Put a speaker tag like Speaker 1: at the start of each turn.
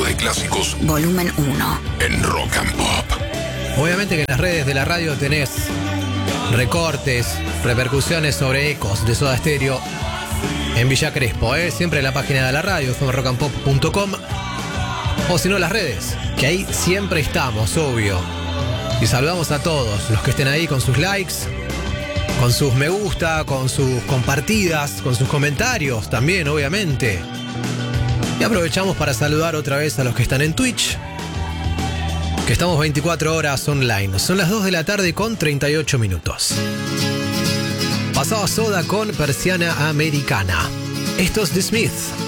Speaker 1: de clásicos.
Speaker 2: Volumen 1.
Speaker 1: En Rock and Pop.
Speaker 3: Obviamente que en las redes de la radio tenés recortes, repercusiones sobre ecos de Soda Stereo en Villa Crespo, siempre en la página de la radio, rockandpop.com, o si no las redes, que ahí siempre estamos, obvio. Y saludamos a todos los que estén ahí con sus likes, con sus me gusta, con sus compartidas, con sus comentarios también, obviamente. Y aprovechamos para saludar otra vez a los que están en Twitch, que estamos 24 horas online. Son las 2 de la tarde con 38 minutos. Pasaba Soda con Persiana Americana. Esto es The Smiths.